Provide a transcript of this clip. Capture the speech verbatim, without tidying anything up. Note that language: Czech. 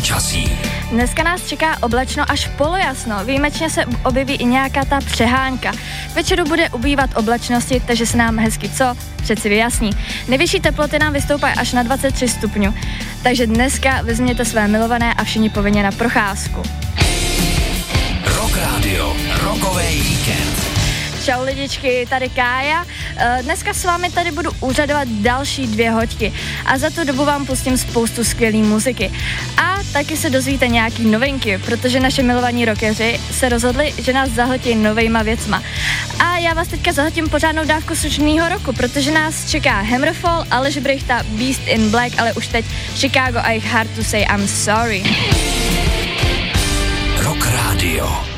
počasí. Dneska nás čeká oblačno až polojasno, výjimečně se objeví i nějaká ta přehánka. K večeru bude ubývat oblačnosti, takže se nám hezky co? Přeci vyjasní. Nejvyšší teploty nám vystoupají až na dvacet tři stupňů, takže dneska vezměte své milované a všichni povinně na procházku. Rock Radio, rokovej víkend. Čau lidičky, tady Kája. Dneska s vámi tady budu úřadovat další dvě hoďky a za tu dobu vám pustím spoustu skvělé muziky. A taky se dozvíte nějaký novinky, protože naše milovaní rockeři se rozhodli, že nás zahltí novejma věcma. A já vás teďka zahltím pořádnou dávku slušnýho roku, protože nás čeká Hammerfall, Aleš Brychta, Beast in Black, ale už teď Chicago a jejich Hard to Say I'm Sorry. Rock Radio.